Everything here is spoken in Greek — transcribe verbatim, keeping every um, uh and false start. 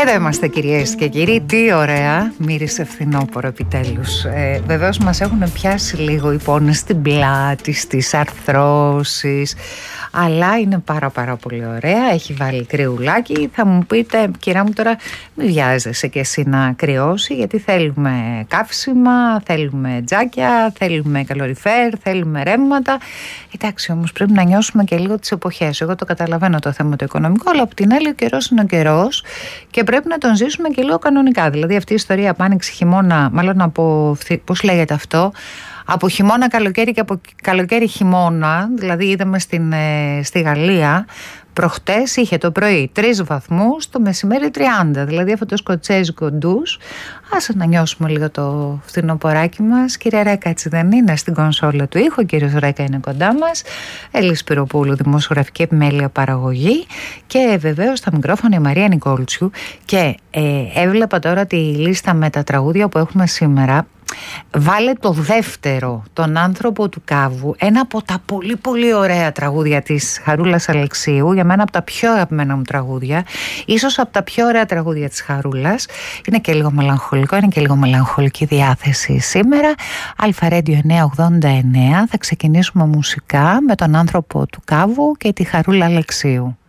Εδώ είμαστε, κυρίες και κύριοι. Τι ωραία, μύρισε φθινόπωρο επιτέλους. ε, Βεβαίως μας έχουν πιάσει λίγο οι πόνες στην πλάτη, στις αρθρώσεις, αλλά είναι πάρα πάρα πολύ ωραία. Έχει βάλει κρυουλάκι. Θα μου πείτε, κυρία μου, τώρα μην βιάζεσαι και εσύ να κρυώσει, γιατί θέλουμε καύσιμα, θέλουμε τζάκια, θέλουμε καλοριφέρ, θέλουμε ρεύματα. Εντάξει, όμως πρέπει να νιώσουμε και λίγο τις εποχές. Εγώ το καταλαβαίνω το θέμα το οικονομικό, αλλά από την άλλη ο καιρός είναι ο καιρός και πρέπει να τον ζήσουμε και λίγο κανονικά. Δηλαδή αυτή η ιστορία από άνοιξη χειμώνα, μάλλον από, πώς λέγεται αυτό, από χειμώνα καλοκαίρι και από καλοκαίρι χειμώνα, δηλαδή είδαμε στην, ε, στη Γαλλία προχτές είχε το πρωί τρεις βαθμούς, το μεσημέρι τριάντα, δηλαδή αυτό το σκοτσέζικο ντους. Άσε να νιώσουμε λίγο το φθινοποράκι μας. Κύριε Ρέκα, έτσι δεν είναι, στην κονσόλα του ήχου? Ο κύριος Ρέκα είναι κοντά μας. Έλλη Σπυροπούλου, δημοσιογραφική επιμέλεια παραγωγή, και βεβαίως στα μικρόφωνα η Μαρία Νικόλτσιου. Και ε, έβλεπα τώρα τη λίστα με τα τραγούδια που έχουμε σήμερα. Βάλε το δεύτερο, τον άνθρωπο του Κάβου, ένα από τα πολύ πολύ ωραία τραγούδια της Χαρούλας Αλεξίου, για μένα από τα πιο αγαπημένα μου τραγούδια, ίσως από τα πιο ωραία τραγούδια της Χαρούλας. Είναι και λίγο μελαγχολικό, είναι και λίγο μελαγχολική διάθεση σήμερα. Αλφαρέντιο εννιακόσια ογδόντα εννέα, θα ξεκινήσουμε μουσικά με τον άνθρωπο του Κάβου και τη Χαρούλα Αλεξίου.